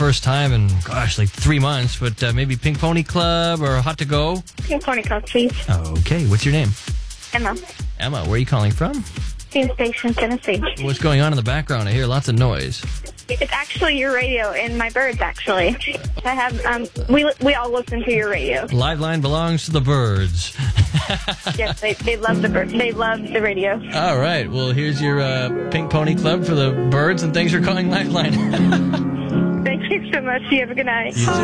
first time in, gosh, like 3 months, but maybe Pink Pony Club or Hot to Go? Pink Pony Club, please. Okay, what's your name? Emma. Emma, where are you calling from? Phoenix Station, Tennessee. What's going on in the background? I hear lots of noise. It's actually your radio and my birds, actually. I have, we all listen to your radio. Live line belongs to the birds. Yes, they love the birds. They love the radio. All right, well, here's your Pink Pony Club for the birds, and thanks for calling Lifeline. Thank you so much. You have a good night. You too.